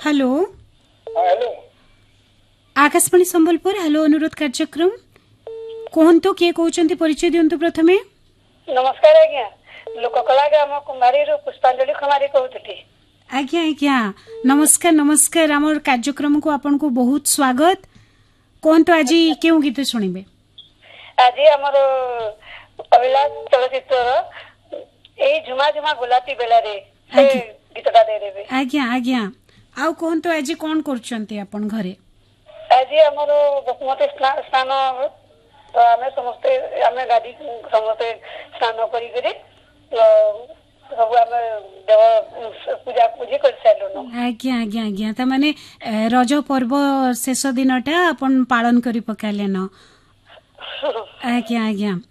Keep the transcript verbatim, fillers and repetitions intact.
hello hello Akashvani Sambalpur hello अनुरोध कार्यक्रम कहतु किए कहते परिचय दिंतु प्रथमे नमस्कार आज्ञा लोककला ग्राम कुमारी पुष्पांजलि खमारी कहती आज्ञा आज्ञा नमस्कार नमस्कार आम कार्यक्रम को आपन को बहुत स्वागत कहतु आज क्यों गीत शुणिबे आज आमर अभिलाष चलचित्र ए झुमा झुमा गोलापी बेला रे से गीतटा दे देबे आज्ञा आज्ञा आउ कहतु आज कौन करछंती आपन घरे आज आमर बसुमती स्नान तो आमे समस्ते आमे गाड़ी समस्ते स्नान करी करी सब आमे देव पूजा पूजी कर साइलुनो आज्ञा आज्ञा आज्ञा त माने रज पर्व शेष दिनटा अपन पालन करी पकाले न आज्ञा आज्ञा